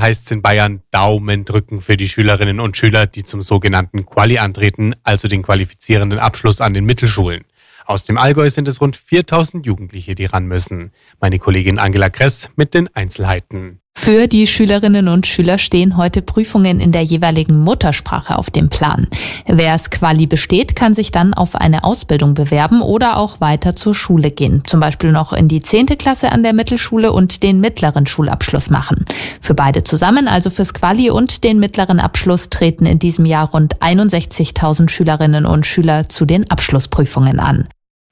heißt es in Bayern Daumen drücken für die Schülerinnen und Schüler, die zum sogenannten Quali antreten, also den qualifizierenden Abschluss an den Mittelschulen. Aus dem Allgäu sind es rund 4000 Jugendliche, die ran müssen. Meine Kollegin Angela Kress mit den Einzelheiten. Für die Schülerinnen und Schüler stehen heute Prüfungen in der jeweiligen Muttersprache auf dem Plan. Wer das Quali besteht, kann sich dann auf eine Ausbildung bewerben oder auch weiter zur Schule gehen. Zum Beispiel noch in die 10. Klasse an der Mittelschule und den mittleren Schulabschluss machen. Für beide zusammen, also fürs Quali und den mittleren Abschluss, treten in diesem Jahr rund 61.000 Schülerinnen und Schüler zu den Abschlussprüfungen an.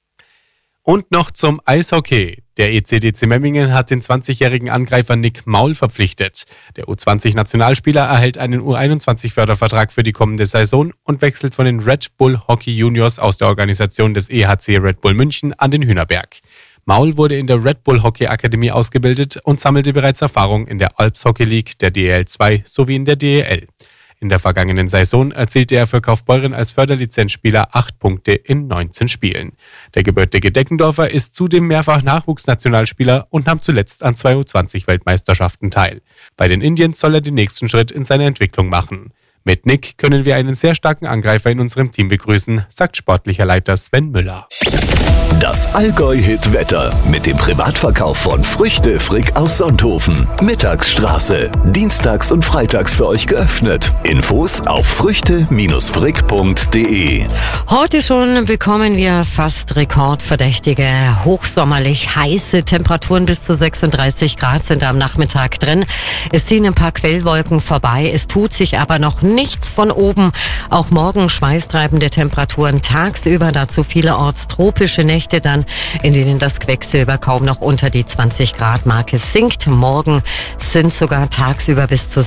Und noch zum Eishockey. Der ECDC Memmingen hat den 20-jährigen Angreifer Nick Maul verpflichtet. Der U20-Nationalspieler erhält einen U21-Fördervertrag für die kommende Saison und wechselt von den Red Bull Hockey Juniors aus der Organisation des EHC Red Bull München an den Hühnerberg. Maul wurde in der Red Bull Hockey Akademie ausgebildet und sammelte bereits Erfahrung in der Alps Hockey League, der DEL 2 sowie in der DEL. In der vergangenen Saison erzielte er für Kaufbeuren als Förderlizenzspieler 8 Punkte in 19 Spielen. Der gebürtige Deckendorfer ist zudem mehrfach Nachwuchsnationalspieler und nahm zuletzt an 2 U20-Weltmeisterschaften teil. Bei den Indians soll er den nächsten Schritt in seiner Entwicklung machen. Mit Nick können wir einen sehr starken Angreifer in unserem Team begrüßen, sagt sportlicher Leiter Sven Müller. Das Allgäu-Hit-Wetter mit dem Privatverkauf von Früchte Frick aus Sonthofen. Mittagsstraße. Dienstags und freitags für euch geöffnet. Infos auf früchte-frick.de. Heute schon bekommen wir fast rekordverdächtige, hochsommerlich heiße Temperaturen. Bis zu 36 Grad sind am Nachmittag drin. Es ziehen ein paar Quellwolken vorbei. Es tut sich aber noch nichts von oben. Auch morgen schweißtreibende Temperaturen tagsüber. Dazu vielerorts tropische Nächte dann, in denen das Quecksilber kaum noch unter die 20 Grad Marke sinkt. Morgen sind sogar tagsüber bis zu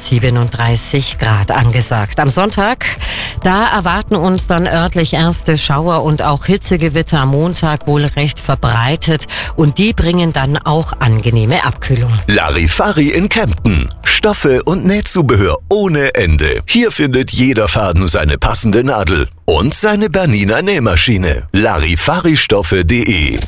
37 Grad angesagt. Am Sonntag, da erwarten uns dann örtlich erste Schauer und auch Hitzegewitter am Montag wohl recht verbreitet und die bringen dann auch angenehme Abkühlung. Larifari in Kempten. Stoffe und Nähzubehör ohne Ende. Hier findet jeder Faden seine passende Nadel und seine Bernina Nähmaschine. Larifaristoffe.de.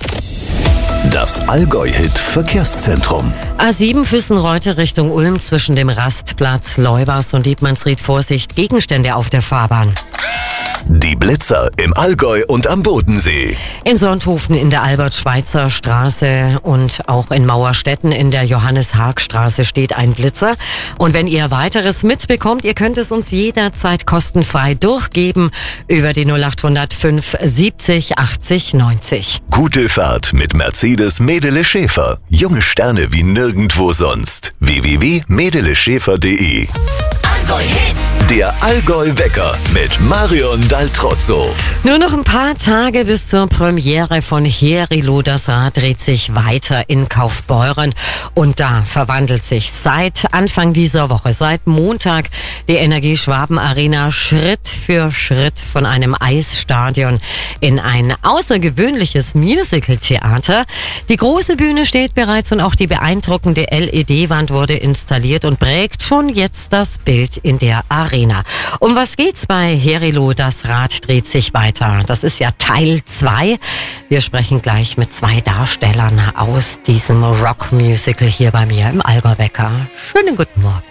Das Allgäu-Hit-Verkehrszentrum. A7 Füssenreute Richtung Ulm zwischen dem Rastplatz Leubers und Dietmannsried. Vorsicht, Gegenstände auf der Fahrbahn. Die Blitzer im Allgäu und am Bodensee. In Sonthofen in der Albert-Schweitzer-Straße und auch in Mauerstetten in der Johannes-Haag-Straße steht ein Blitzer. Und wenn ihr weiteres mitbekommt, ihr könnt es uns jederzeit kostenfrei durchgeben über die 0800 570 80 90. Gute Fahrt mit Mercedes Medele Schäfer. Junge Sterne wie nirgendwo sonst. www.medeleschäfer.de. Allgäu-Hit. Der Allgäu-Wecker mit Marion Daltrozzo. Nur noch ein paar Tage bis zur Premiere von Herilo. Das Rad dreht sich weiter in Kaufbeuren. Und da verwandelt sich seit Anfang dieser Woche, seit Montag, die Energie-Schwaben-Arena Schritt für Schritt von einem Eisstadion in ein außergewöhnliches Musical-Theater. Die große Bühne steht bereits und auch die beeindruckende LED-Wand wurde installiert und prägt schon jetzt das Bild in der Arena. Um was geht's bei Herilo? Das Rad dreht sich weiter. Das ist ja Teil 2. Wir sprechen gleich mit 2 Darstellern aus diesem Rockmusical hier bei mir im Allgäu-Wecker. Schönen guten Morgen.